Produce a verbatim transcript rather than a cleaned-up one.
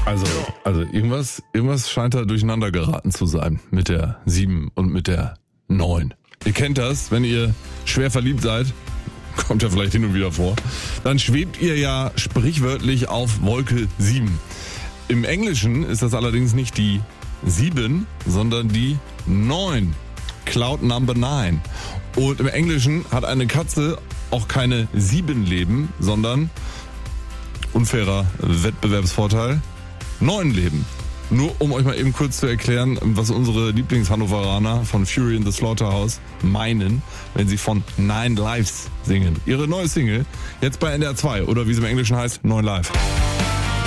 Also, also irgendwas, irgendwas scheint da durcheinander geraten zu sein mit der sieben und mit der neun. Ihr kennt das, wenn ihr schwer verliebt seid, kommt ja vielleicht hin und wieder vor, dann schwebt ihr ja sprichwörtlich auf Wolke sieben. Im Englischen ist das allerdings nicht die sieben, sondern die neun. Cloud Number neun. Und im Englischen hat eine Katze auch keine sieben Leben, sondern, unfairer Wettbewerbsvorteil, neun Leben. Nur um euch mal eben kurz zu erklären, was unsere Lieblings-Hannoveraner von Fury in the Slaughterhouse meinen, wenn sie von Nine Lives singen. Ihre neue Single, jetzt bei N D R zwei oder wie sie im Englischen heißt, Neun Live.